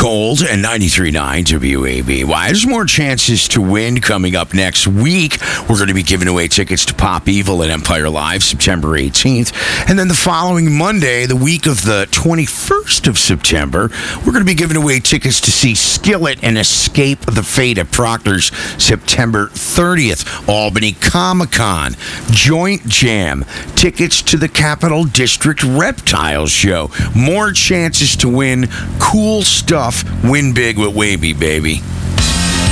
Cold and 93.9 WABY. Why? There's more chances to win coming up next week. We're going to be giving away tickets to Pop Evil at Empire Live September 18th. And then the following Monday, the week of the 21st of September, we're going to be giving away tickets to see Skillet and Escape the Fate at Proctor's September 30th. Albany Comic-Con, Joint Jam, tickets to the Capital District Reptile Show. More chances to win cool stuff. Win big with Wavy, baby.